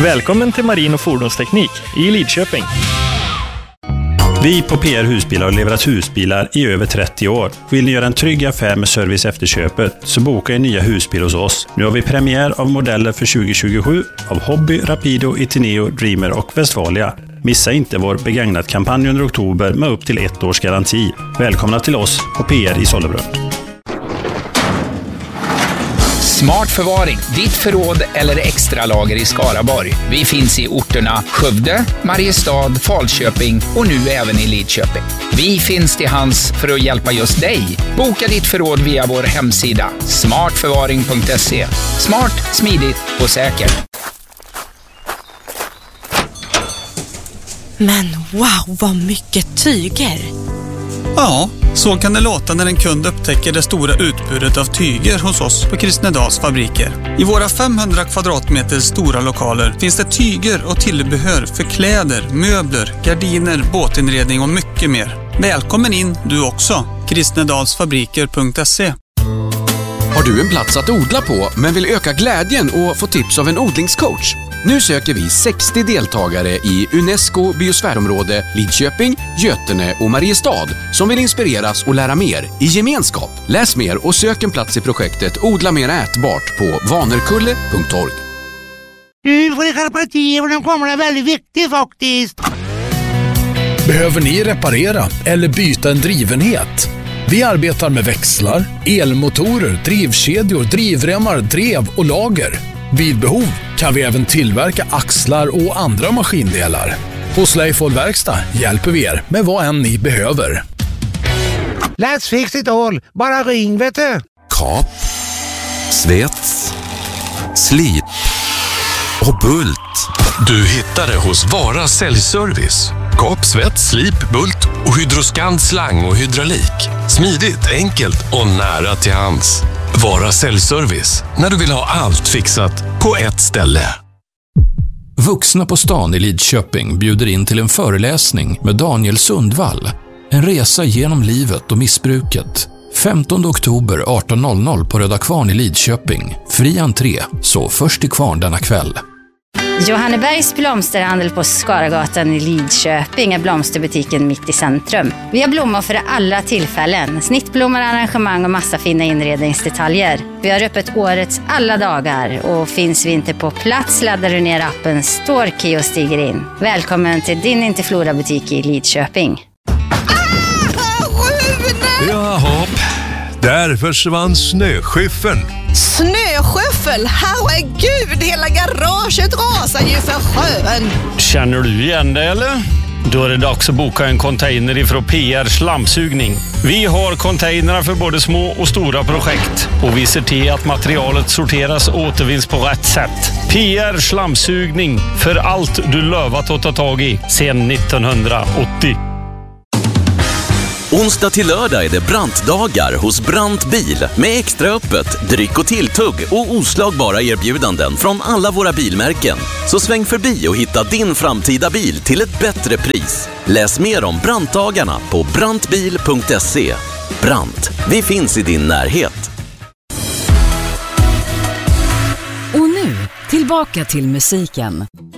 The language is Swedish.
Välkommen till Marin och fordonsteknik i Lidköping. Vi på PR Husbilar har levererat husbilar i över 30 år. Vill ni göra en trygg affär med service efter köpet så boka en nya husbil hos oss. Nu har vi premiär av modeller för 2027 av Hobby, Rapido, Itineo, Dreamer och Westfalia. Missa inte vår begagnat-kampanj under oktober med upp till 1 års garanti. Välkomna till oss på PR i Sollebrunn. Smart förvaring, ditt förråd eller extra lager i Skaraborg. Vi finns i orterna Skövde, Mariestad, Falköping och nu även i Lidköping. Vi finns till hands för att hjälpa just dig. Boka ditt förråd via vår hemsida smartförvaring.se. Smart, smidigt och säkert. Men wow, vad mycket tyger! Ja, så kan det låta när en kund upptäcker det stora utbudet av tyger hos oss på Kristnedals fabriker. I våra 500 kvadratmeter stora lokaler finns det tyger och tillbehör för kläder, möbler, gardiner, båtinredning och mycket mer. Välkommen in du också, kristnedalsfabriker.se. Har du en plats att odla på men vill öka glädjen och få tips av en odlingscoach? Nu söker vi 60 deltagare i UNESCO biosfärområde Lidköping, Götene och Mariestad som vill inspireras och lära mer i gemenskap. Läs mer och sök en plats i projektet Odla mer ätbart på vanerkulle.org. Du får skärpa till och den kommer är väldigt viktig faktiskt. Behöver ni reparera eller byta en drivenhet? Vi arbetar med växlar, elmotorer, drivkedjor, drivremmar, drev och lager. Vid behov kan vi även tillverka axlar och andra maskindelar. Hos Leifol Verkstad hjälper vi er med vad än ni behöver. Let's fix it all. Bara ring, vet du. Kap, svets, slip och bult. Du hittar det hos Vara Säljservice. Kap, svets, slip, bult och Hydroscand slang och hydraulik. Smidigt, enkelt och nära till hands. Vara Säljservice, när du vill ha allt fixat på ett ställe. Vuxna på stan i Lidköping bjuder in till en föreläsning med Daniel Sundvall. En resa genom livet och missbruket. 15 oktober 18.00 på Röda Kvarn i Lidköping. Fri entré, så först till kvarn denna kväll. Johannebergs blomsterhandel på Skaragatan i Lidköping är blomsterbutiken mitt i centrum. Vi har blommor för alla tillfällen. Snittblommor, arrangemang och massa fina inredningsdetaljer. Vi har öppet årets alla dagar och finns vi inte på plats laddar du ner appen Storkey och stiger in. Välkommen till din Interflora-butik i Lidköping. Jaha, där försvann snöskyffeln. Snöskyffel? Herregud, hela garaget rasar ju för sjön. Känner du igen det eller? Då är det dags att boka en container ifrån PR Slamsugning. Vi har containrar för både små och stora projekt och vi ser till att materialet sorteras och återvinns på rätt sätt. PR Slamsugning, för allt du lovat att ta tag i sedan 1980. Onsdag till lördag är det Brantdagar hos Brant Bil med extra öppet, dryck och tilltugg och oslagbara erbjudanden från alla våra bilmärken. Så sväng förbi och hitta din framtida bil till ett bättre pris. Läs mer om Brantdagarna på brantbil.se. Brant, vi finns i din närhet. Och nu, tillbaka till musiken.